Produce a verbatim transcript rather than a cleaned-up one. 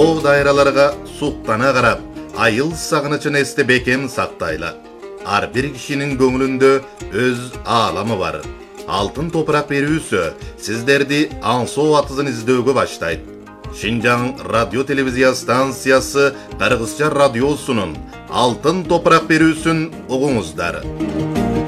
тоо дайраларга суктана карап, айыл сагынычын эсте бекем сактайлы. Ар бир кишинин көңүлүндө өз ааламы бар. Алтын топурак берүүсү сиздерди аңсоо атызын издөөгө баштайт. Шинжаң радио телевизия станциясы Кыргызча радиосунун Алтын топурак берүүсүн угуңуздар.